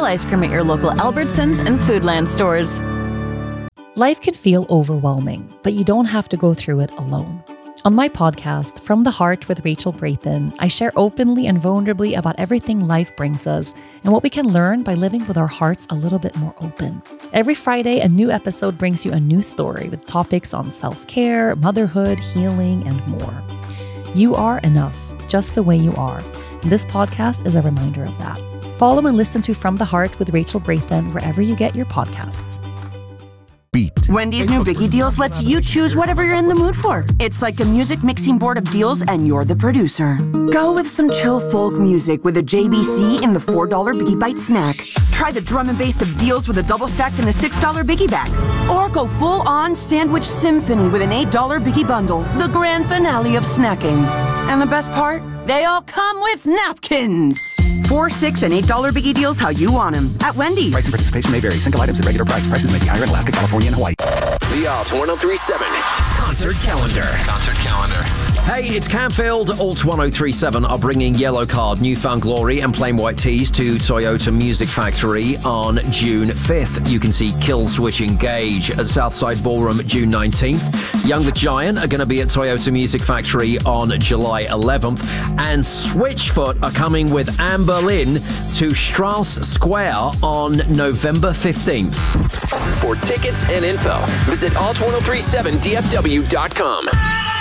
sell ice cream at your local Albertsons and Foodland stores. Life can feel overwhelming, but you don't have to go through it alone. On my podcast, From the Heart with Rachel Braithen, I share openly and vulnerably about everything life brings us and what we can learn by living with our hearts a little bit more open. Every Friday, a new episode brings you a new story with topics on self-care, motherhood, healing, and more. You are enough, just the way you are. And this podcast is a reminder of that. Follow and listen to From the Heart with Rachel Braithen wherever you get your podcasts. Beat. Wendy's new Biggie Deals lets you choose whatever you're in the mood for. It's like a music mixing board of deals and you're the producer. Go with some chill folk music with a JBC in the $4 Biggie Bite snack. Try the drum and bass of deals with a double stack in the $6 Biggie bag. Or go full on sandwich symphony with an $8 Biggie bundle, the grand finale of snacking. And the best part? They all come with napkins. $4, $6, and $8 Biggie Deals how you want them at Wendy's. Price and participation may vary. Single items at regular price. Prices may be higher in Alaska, California, and Hawaii. The Alt 1037 Concert Calendar. Hey, it's Canfield. Alt 1037 are bringing Yellow Card, New Found Glory, and Plain White Tees to Toyota Music Factory on June 5th. You can see Kill Switch Engage at Southside Ballroom June 19th. Young the Giant are going to be at Toyota Music Factory on July 11th. And Switchfoot are coming with Anne Boleyn to Strauss Square on November 15th. For tickets and info, visit alt1037dfw.com.